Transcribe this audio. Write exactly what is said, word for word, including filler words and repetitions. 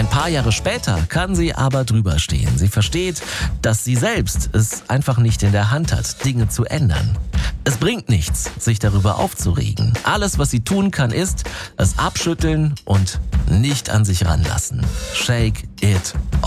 Ein paar Jahre später kann sie aber drüber stehen. Sie versteht, dass sie selbst es einfach nicht in der Hand hat, Dinge zu ändern. Es bringt nichts, sich darüber aufzuregen. Alles, was sie tun kann, ist, es abschütteln und nicht an sich ranlassen. Shake it